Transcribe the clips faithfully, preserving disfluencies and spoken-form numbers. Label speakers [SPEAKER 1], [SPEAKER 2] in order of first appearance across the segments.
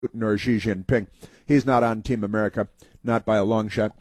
[SPEAKER 1] Putin or Xi Jinping. He's not on Team America, not by a long shot.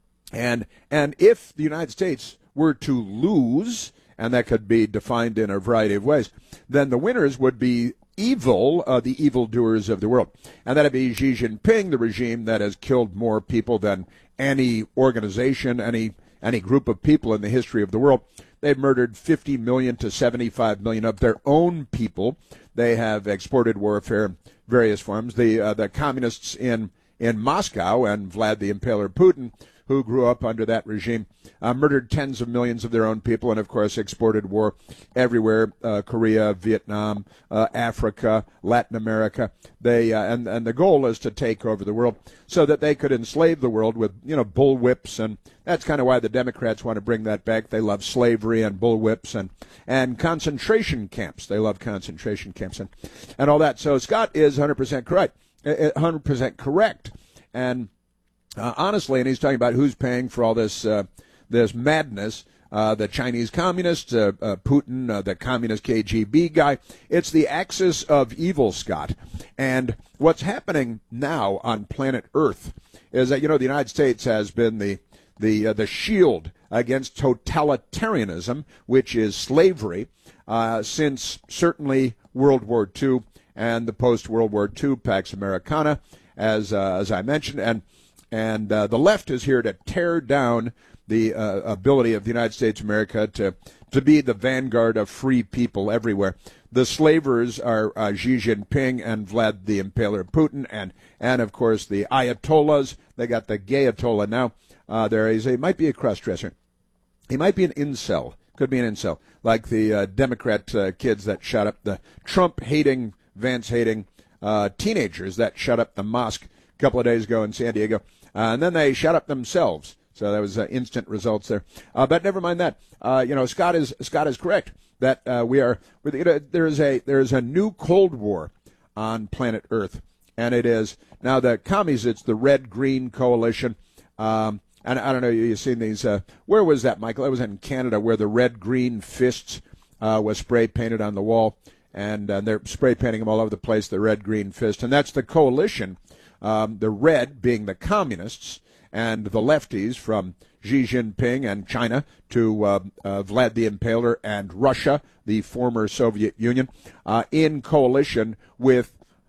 [SPEAKER 1] And and if the United States were to lose, and that could be defined in a variety of ways, then the winners would be evil, uh, the evildoers of the world. And that would be Xi Jinping, the regime that has killed more people than any organization, any any group of people in the history of the world. They've murdered fifty million to seventy-five million of their own people. They have exported warfare in various forms. The uh, the communists in, in Moscow and Vlad the Impaler Putin, who grew up under that regime, uh, murdered tens of millions of their own people and, of course, exported war everywhere, uh, Korea, Vietnam, uh, Africa, Latin America. They uh, and, and the goal is to take over the world so that they could enslave the world with, you know, bullwhips. And that's kind of why the Democrats want to bring that back. They love slavery and bullwhips and, and concentration camps. They love concentration camps and, and all that. So Scott is one hundred percent correct. one hundred percent correct. And Uh, honestly, and he's talking about who's paying for all this uh, this madness, uh, the Chinese communists, uh, uh, Putin, uh, the communist K G B guy. It's the axis of evil, Scott. And what's happening now on planet Earth is that, you know, the United States has been the the uh, the shield against totalitarianism, which is slavery, uh, since certainly World War Two and the post-World War Two Pax Americana, as uh, as I mentioned, and And uh, the left is here to tear down the uh, ability of the United States of America to, to be the vanguard of free people everywhere. The slavers are uh, Xi Jinping and Vlad the Impaler Putin, and, and of course, the Ayatollahs. They got the Gayatollah now. Uh, there is a, he might be a cross-dresser. He might be an incel. Could be an incel, like the uh, Democrat uh, kids that shot up the Trump-hating, Vance-hating uh, teenagers that shut up the mosque a couple of days ago in San Diego. Uh, and then they shut up themselves. So that was uh, instant results there. Uh, but never mind that. Uh, you know, Scott is Scott is correct that uh, we are. You know, there is a there is a new Cold War on planet Earth, and it is now the commies. It's the Red Green Coalition. Um, and I don't know. You've seen these. Uh, where was that, Michael? It was in Canada, where the Red Green fists uh, was spray painted on the wall, and uh, they're spray painting them all over the place. The Red Green fist, and that's the coalition. Um, the red being the communists and the lefties from Xi Jinping and China to uh, uh, Vlad the Impaler and Russia, the former Soviet Union, uh, in coalition with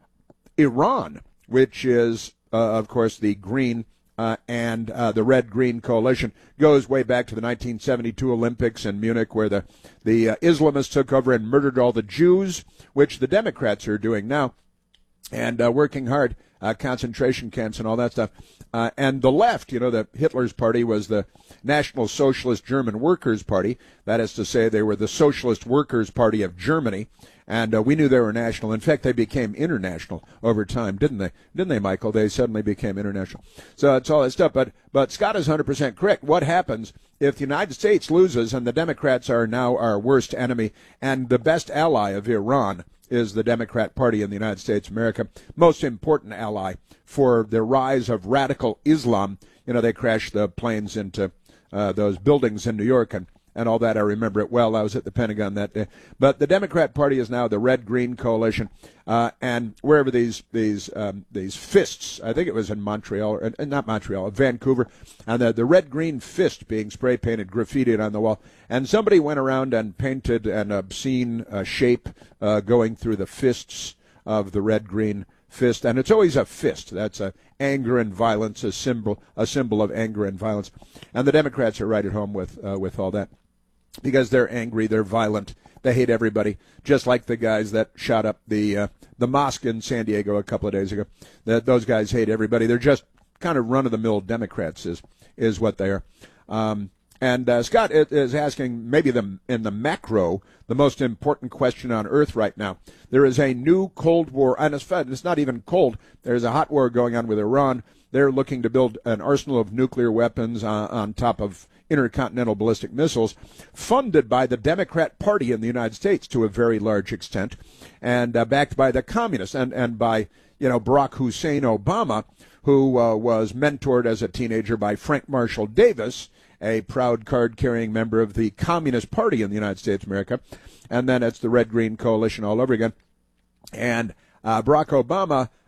[SPEAKER 1] Iran, which is, uh, of course, the green uh, and uh, the red-green coalition. Goes way back to the nineteen seventy-two Olympics in Munich, where the, the uh, Islamists took over and murdered all the Jews, which the Democrats are doing now, and uh, working hard. Uh, concentration camps and all that stuff. Uh, and the left, you know, the Hitler's party was the National Socialist German Workers' Party. That is to say, they were the Socialist Workers' Party of Germany. And uh, we knew they were national. In fact, they became international over time, didn't they? Didn't they, Michael? They suddenly became international. So it's all that stuff. But, but Scott is one hundred percent correct. What happens if the United States loses and the Democrats are now our worst enemy and the best ally of Iran is the Democrat Party in the United States of America, most important ally for the rise of radical Islam. You know, they crashed the planes into uh, those buildings in New York and, and all that. I remember it well. I was at the Pentagon that day. But the Democrat Party is now the Red-Green Coalition, uh, and wherever these these um, these fists, I think it was in Montreal, or uh, not Montreal, Vancouver, and the, the red-green fist being spray-painted, graffitied on the wall. And somebody went around and painted an obscene uh, shape uh, going through the fists of the red-green fist, and it's always a fist. That's a anger and violence, a symbol, a symbol of anger and violence. And the Democrats are right at home with uh, with all that, because they're angry, they're violent, they hate everybody, just like the guys that shot up the uh, the mosque in San Diego a couple of days ago. That those guys hate everybody. They're just kind of run-of-the-mill Democrats, is is what they are. Um, and uh, Scott is asking, maybe the, in the macro, the most important question on Earth right now. There is a new Cold War, and it's, it's not even cold. There's a hot war going on with Iran. They're looking to build an arsenal of nuclear weapons uh, on top of intercontinental ballistic missiles, funded by the Democrat Party in the United States to a very large extent, and uh, backed by the communists and, and by, you know, Barack Hussein Obama, who uh, was mentored as a teenager by Frank Marshall Davis, a proud card-carrying member of the Communist Party in the United States of America. And then it's the Red-Green Coalition all over again. And uh, Barack Obama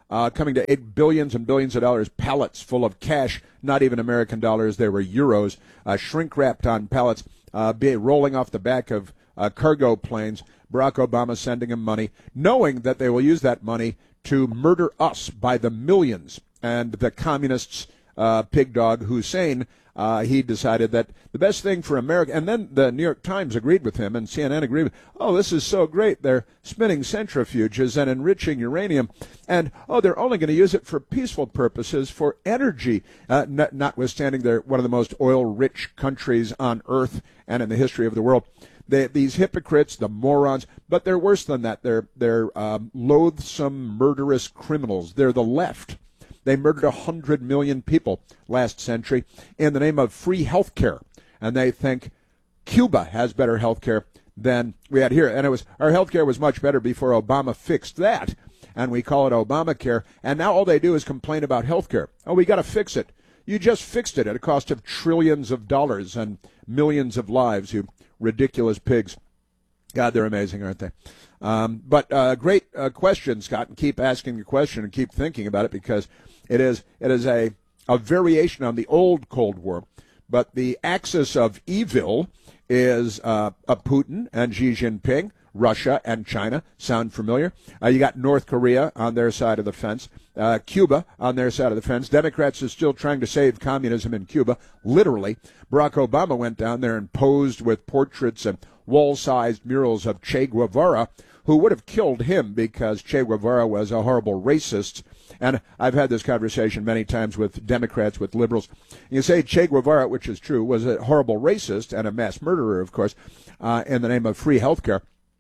[SPEAKER 1] uh, coming to eight billions and billions of dollars, pallets full of cash, not even American dollars, they were euros, uh, shrink-wrapped on pallets, uh, be rolling off the back of uh, cargo planes. Barack Obama sending him money, knowing that they will use that money to murder us by the millions. And the communists, uh, pig dog Hussein, uh, he decided that the best thing for America, and then the New York Times agreed with him, and C N N agreed with, oh, this is so great. They're spinning centrifuges and enriching uranium, and, oh, they're only going to use it for peaceful purposes, for energy, uh, not, notwithstanding they're one of the most oil-rich countries on earth and in the history of the world. They, these hypocrites, the morons, but they're worse than that. They're they're um, loathsome, murderous criminals. They're the left. They murdered a hundred million people last century in the name of free health care, and they think Cuba has better health care than we had here. And it was our health care was much better before Obama fixed that, and we call it Obamacare. And now all they do is complain about health care. Oh, we got to fix it. You just fixed it at a cost of trillions of dollars and millions of lives. You ridiculous pigs. God, they're amazing, aren't they? Um, but uh, great uh, question, Scott, and keep asking the question and keep thinking about it, because it is it is a, a variation on the old Cold War. But the axis of evil is uh, a Putin and Xi Jinping, Russia and China. Sound familiar? Uh, you got North Korea on their side of the fence, uh, Cuba on their side of the fence. Democrats are still trying to save communism in Cuba, literally. Barack Obama went down there and posed with portraits and wall-sized murals of Che Guevara, who would have killed him because Che Guevara was a horrible racist. And I've had this conversation many times with Democrats, with liberals. You say Che Guevara, which is true, was a horrible racist and a mass murderer, of course, uh, in the name of free health care.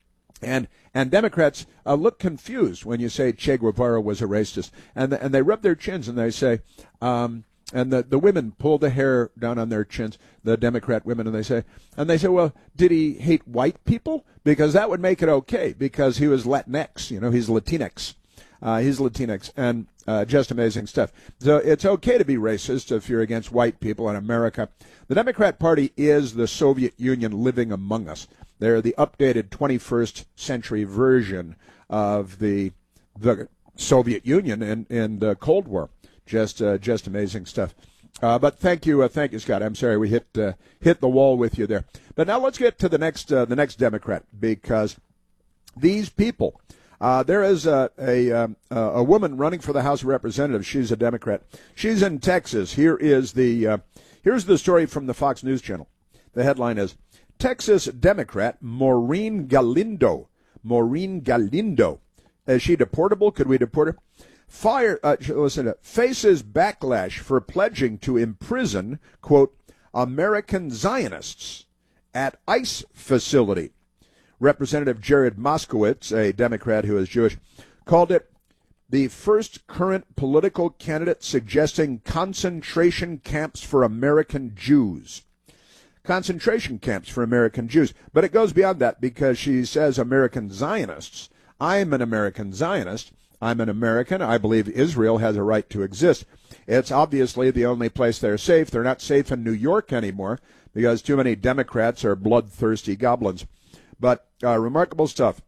[SPEAKER 1] And and Democrats uh, look confused when you say Che Guevara was a racist. And, the, and they rub their chins and they say, um, and the, the women pull the hair down on their chins, the Democrat women, and they say, and they say, well, did he hate white people? Because that would make it okay, because he was Latinx, you know, he's Latinx. Uh, he's Latinx, and uh, just amazing stuff. So it's okay to be racist if you're against white people in America. The Democrat Party is the Soviet Union living among us. They're the updated twenty-first century version of the the Soviet Union in, in the Cold War. Just uh, just amazing stuff. Uh, but thank you, uh, thank you, Scott. I'm sorry we hit uh, hit the wall with you there. But now let's get to the next uh, the next Democrat, because these people. Uh, there is a, a um, a woman running for the House of Representatives. She's a Democrat. She's in Texas. Here is the uh, here's the story from the Fox News Channel. The headline is Texas Democrat Maureen Galindo. Maureen Galindo. Is she deportable? Could we deport her? Fire. Uh, listen. To, faces backlash for pledging to imprison quote American Zionists at ICE facility. Representative Jared Moskowitz, a Democrat who is Jewish, called it the first current political candidate suggesting concentration camps for American Jews. Concentration camps for American Jews. But it goes beyond that, because she says American Zionists. I'm an American Zionist. I'm an American. I believe Israel has a right to exist. It's obviously the only place they're safe. They're not safe in New York anymore because too many Democrats are bloodthirsty goblins. But uh, remarkable stuff.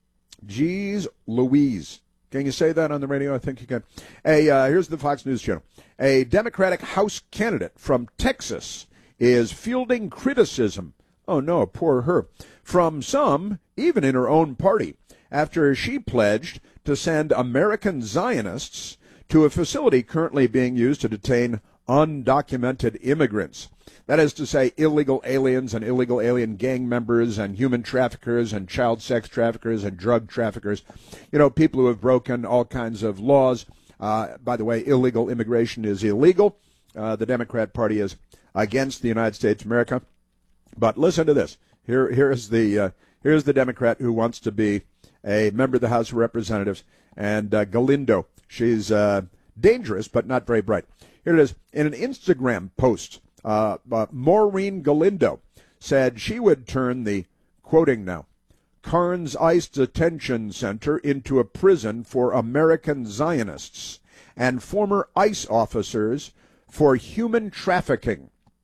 [SPEAKER 1] Jeez Louise. Can you say that on the radio? I think you can. A, uh, here's the Fox News Channel. A Democratic House candidate from Texas is fielding criticism. Oh, no, poor her. From some, even in her own party, after she pledged to send American Zionists to a facility currently being used to detain undocumented immigrants. That is to say, illegal aliens and illegal alien gang members and human traffickers and child sex traffickers and drug traffickers. You know, people who have broken all kinds of laws. Uh, by the way, illegal immigration is illegal. Uh, the Democrat Party is against the United States of America. But listen to this. Here, here is the uh, here's the Democrat who wants to be a member of the House of Representatives, and uh, Galindo. She's uh, dangerous, but not very bright. Here it is. In an Instagram post, uh, uh, Maureen Galindo said she would turn the, quoting now, Carnes ICE Detention Center into a prison for American Zionists and former ICE officers for human trafficking.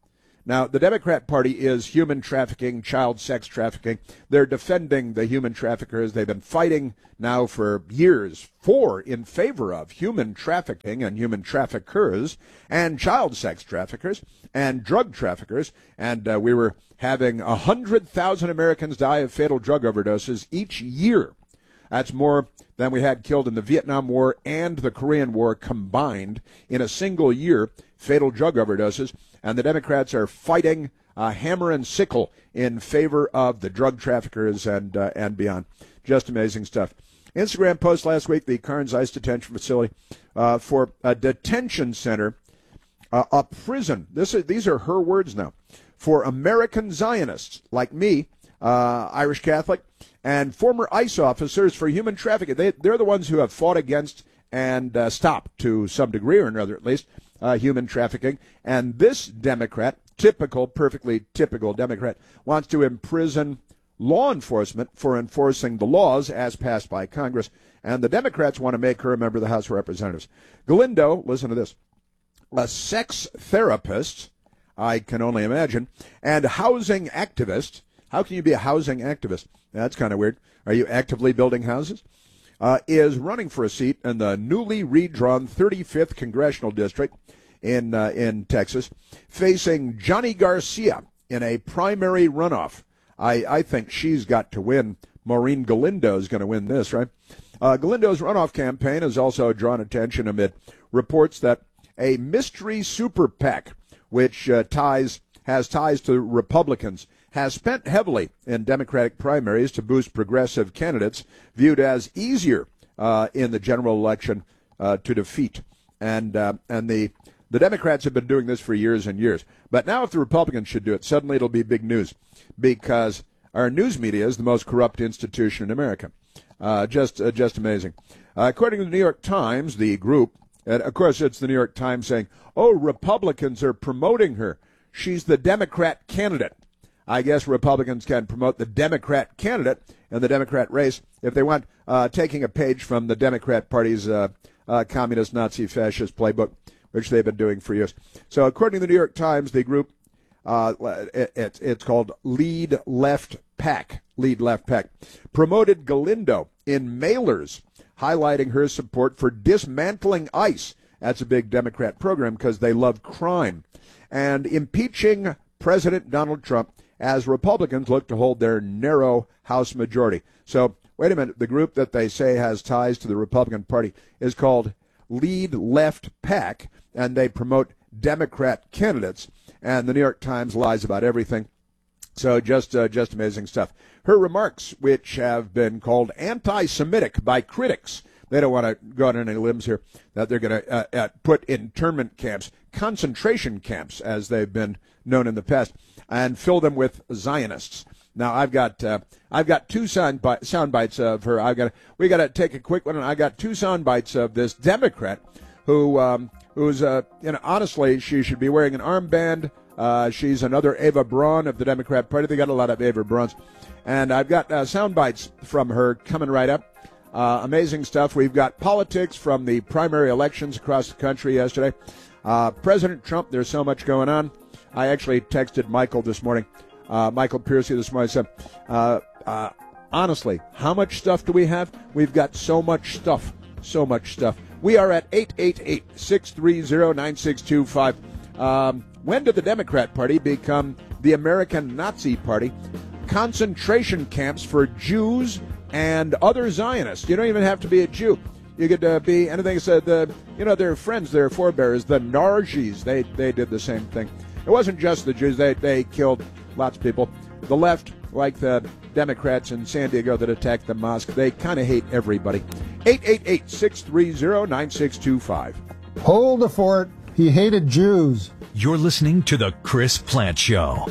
[SPEAKER 1] Now, the Democrat Party is human trafficking, child sex trafficking. They're defending the human traffickers. They've been fighting now for years for, in favor of human trafficking and human traffickers and child sex traffickers and drug traffickers. And uh, we were having one hundred thousand Americans die of fatal drug overdoses each year. That's more than we had killed in the Vietnam War and the Korean War combined in a single year, fatal drug overdoses. And the Democrats are fighting uh, hammer and sickle in favor of the drug traffickers and uh, and beyond. Just amazing stuff. Instagram post last week, the Carnes Ice Detention Facility uh, for a detention center, uh, a prison. This is, these are her words now, for American Zionists like me, uh, Irish Catholic, and former ICE officers for human trafficking. They, they're the ones who have fought against and uh, stopped, to some degree or another at least, Uh, human trafficking. And this Democrat, typical, perfectly typical Democrat, wants to imprison law enforcement for enforcing the laws as passed by Congress. And the Democrats want to make her a member of the House of Representatives. Galindo, listen to this, a sex therapist, I can only imagine, and housing activist. How can you be a housing activist? That's kind of weird. Are you actively building houses? Uh, is running for a seat in the newly redrawn thirty-fifth Congressional District in uh, in Texas, facing Johnny Garcia in a primary runoff. I, I think she's got to win. Maureen Galindo is going to win this, right? Uh, Galindo's runoff campaign has also drawn attention amid reports that a mystery super PAC, which uh, ties has ties to Republicans, has spent heavily in Democratic primaries to boost progressive candidates viewed as easier uh, in the general election uh, to defeat. And uh, and the the Democrats have been doing this for years and years. But now if the Republicans should do it, suddenly it'll be big news, because our news media is the most corrupt institution in America. Uh, just uh, just amazing. Uh, according to the New York Times, the group, and of course it's the New York Times saying, oh, Republicans are promoting her. She's the Democrat candidate. I guess Republicans can promote the Democrat candidate in the Democrat race if they want, uh, taking a page from the Democrat Party's uh, uh, communist, Nazi, fascist playbook, which they've been doing for years. So according to the New York Times, the group, uh, it, it, it's called Lead Left PAC, Lead Left PAC, promoted Galindo in mailers, highlighting her support for dismantling ICE. That's a big Democrat program because they love crime. And impeaching President Donald Trump as Republicans look to hold their narrow House majority. So, wait a minute, the group that they say has ties to the Republican Party is called Lead Left PAC, and they promote Democrat candidates, and the New York Times lies about everything. So just uh, just amazing stuff. Her remarks, which have been called anti-Semitic by critics, they don't want to go on any limbs here, that they're going to uh, uh, put internment camps, concentration camps, as they've been known in the past, and fill them with Zionists. Now I've got uh, I've got two sound, bi- sound bites of her. I've got we got to take a quick one, and I got two sound bites of this Democrat who um, who's uh, you know honestly she should be wearing an armband. Uh, she's another Eva Braun of the Democrat Party. They got a lot of Eva Brauns, and I've got uh, sound bites from her coming right up. Uh, amazing stuff. We've got politics from the primary elections across the country yesterday. Uh, President Trump, there's so much going on. I actually texted Michael this morning, uh, Michael Piercy this morning. I said, uh, uh, honestly, how much stuff do we have? We've got so much stuff, so much stuff. We are at eight eight eight, six three zero, nine six two five. Um, when did the Democrat Party become the American Nazi Party? Concentration camps for Jews and other Zionists. You don't even have to be a Jew. You could uh, be anything. So the, you know, their friends, their forebears, the Nargis, they they did the same thing. It wasn't just the Jews. They they killed lots of people. The left, like the Democrats in San Diego that attacked the mosque, they kind of hate everybody. eight eight eight, six three zero, nine six two five.
[SPEAKER 2] Hold the fort. He hated Jews.
[SPEAKER 3] You're listening to The Chris Plante Show.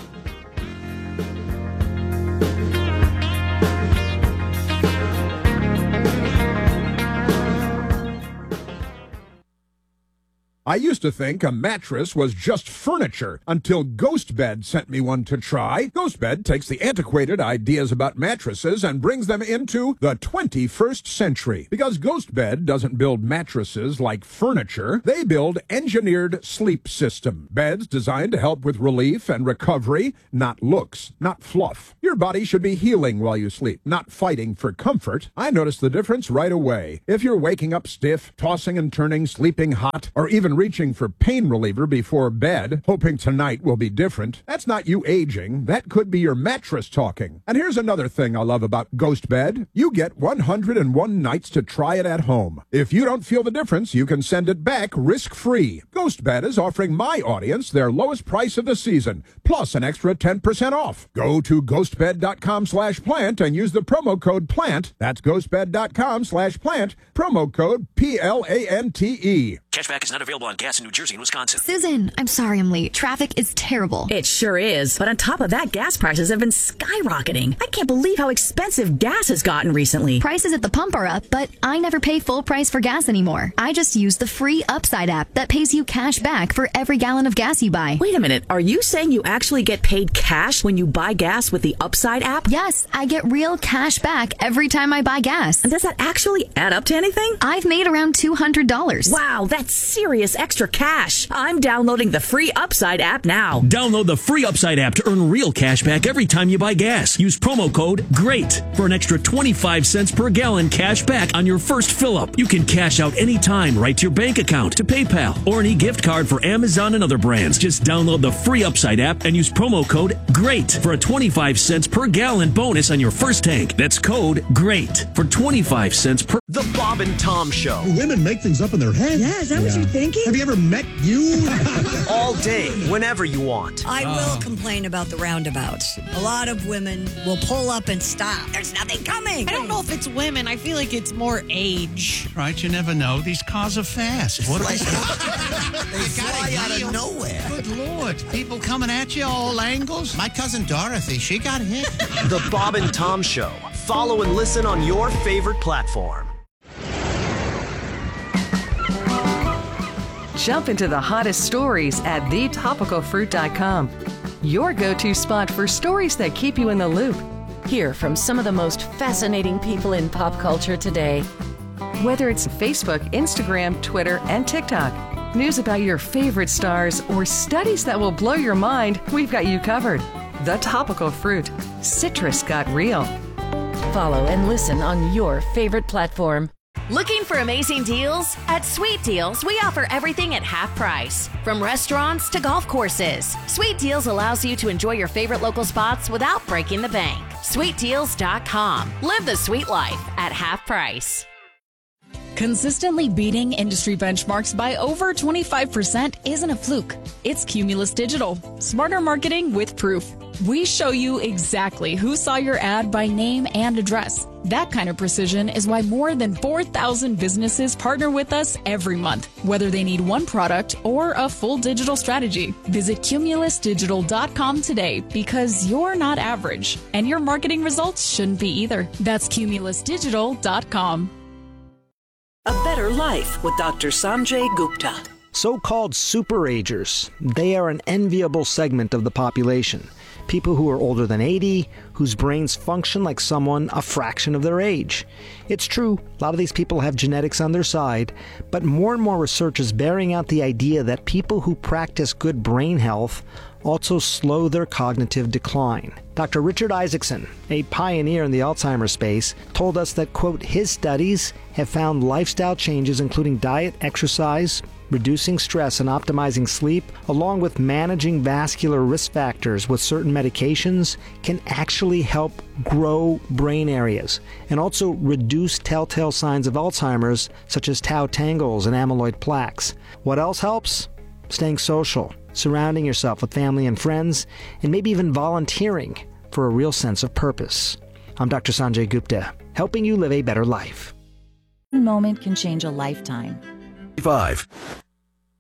[SPEAKER 1] I used to think a mattress was just furniture until GhostBed sent me one to try. GhostBed takes the antiquated ideas about mattresses and brings them into the twenty-first century. Because GhostBed doesn't build mattresses like furniture, they build engineered sleep system. Beds designed to help with relief and recovery, not looks, not fluff. Your body should be healing while you sleep, not fighting for comfort. I noticed the difference right away. If you're waking up stiff, tossing and turning, sleeping hot, or even reaching for pain reliever before bed, hoping tonight will be different, that's not you aging. That could be your mattress talking. And here's another thing I love about GhostBed. You get one hundred one nights to try it at home. If you don't feel the difference, you can send it back risk-free. GhostBed is offering my audience their lowest price of the season, plus an extra ten percent off. Go to ghostbed.com slash plant and use the promo code PLANT. That's ghostbed.com slash plant, promo code P L A N T E.
[SPEAKER 4] Cashback is not available on gas in New Jersey and Wisconsin.
[SPEAKER 5] Susan, I'm sorry I'm late. Traffic is terrible.
[SPEAKER 6] It sure is. But on top of that, gas prices have been skyrocketing. I can't believe how expensive gas has gotten recently.
[SPEAKER 5] Prices at the pump are up, but I never pay full price for gas anymore. I just use the free Upside app that pays you cash back for every gallon of gas you buy.
[SPEAKER 6] Wait a minute. Are you saying you actually get paid cash when you buy gas with the Upside app?
[SPEAKER 5] Yes, I get real cash back every time I buy gas.
[SPEAKER 6] And does that actually add up to anything?
[SPEAKER 5] I've made around two hundred dollars.
[SPEAKER 6] Wow, that's serious extra cash. I'm downloading the free Upside app now.
[SPEAKER 7] Download the free Upside app to earn real cash back every time you buy gas. Use promo code GREAT for an extra twenty-five cents per gallon cash back on your first fill-up. You can cash out anytime right to your bank account, to PayPal, or any gift card for Amazon and other brands. Just download the free Upside app and use promo code GREAT for a twenty-five cents per gallon bonus on your first tank. That's code GREAT for twenty-five cents per...
[SPEAKER 4] The Bob and Tom Show.
[SPEAKER 8] Women make things up in their head.
[SPEAKER 9] Yeah, is that yeah. what you're thinking?
[SPEAKER 8] Have you ever met you?
[SPEAKER 4] All day, whenever you want.
[SPEAKER 9] I will uh. complain about the roundabouts. A lot of women will pull up and stop. There's nothing coming.
[SPEAKER 10] I don't know if it's women. I feel like it's more age.
[SPEAKER 11] Right, you never know. These cars are fast. What
[SPEAKER 12] like,
[SPEAKER 11] they
[SPEAKER 12] they fly out of nowhere.
[SPEAKER 11] Good Lord. People coming at you all angles. My cousin Dorothy, she got hit.
[SPEAKER 4] The Bob and Tom Show. Follow and listen on your favorite platform.
[SPEAKER 13] Jump into the hottest stories at the topical fruit dot com. Your go-to spot for stories that keep you in the loop. Hear from some of the most fascinating people in pop culture today. Whether it's Facebook, Instagram, Twitter, and TikTok, news about your favorite stars, or studies that will blow your mind, we've got you covered. The Topical Fruit. Citrus got real. Follow and listen on your favorite platform.
[SPEAKER 14] Looking for amazing deals? At Sweet Deals, we offer everything at half price. From restaurants to golf courses, Sweet Deals allows you to enjoy your favorite local spots without breaking the bank. sweet deals dot com. Live the sweet life at half price.
[SPEAKER 15] Consistently beating industry benchmarks by over twenty-five percent isn't a fluke. It's Cumulus Digital. Smarter marketing with proof. We show you exactly who saw your ad by name and address. That kind of precision is why more than four thousand businesses partner with us every month, whether they need one product or a full digital strategy. Visit cumulus digital dot com today, because you're not average, and your marketing results shouldn't be either. That's cumulus digital dot com.
[SPEAKER 16] A Better Life with Doctor Sanjay Gupta.
[SPEAKER 17] So-called superagers. They are an enviable segment of the population. People who are older than eighty, whose brains function like someone a fraction of their age. It's true, a lot of these people have genetics on their side, but more and more research is bearing out the idea that people who practice good brain health also slow their cognitive decline. Doctor Richard Isaacson, a pioneer in the Alzheimer's space, told us that, quote, his studies have found lifestyle changes including diet, exercise, reducing stress and optimizing sleep, along with managing vascular risk factors with certain medications, can actually help grow brain areas and also reduce telltale signs of Alzheimer's, such as tau tangles and amyloid plaques. What else helps? Staying social, surrounding yourself with family and friends, and maybe even volunteering for a real sense of purpose. I'm Doctor Sanjay Gupta, helping you live a better life.
[SPEAKER 18] One moment can change a lifetime.
[SPEAKER 19] Five.